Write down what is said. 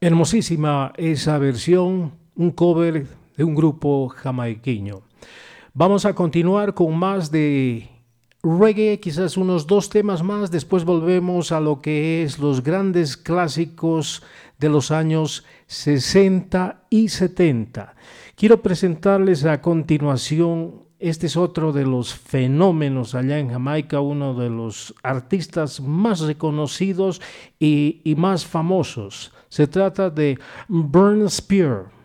Hermosísima esa versión, un cover de un grupo jamaiqueño. Vamos a continuar con más de reggae, quizás unos dos temas más, después volvemos a lo que es los grandes clásicos de los años 60 y 70. Quiero presentarles a continuación, este es otro de los fenómenos allá en Jamaica, uno de los artistas más reconocidos y más famosos. Se trata de Burn Spear.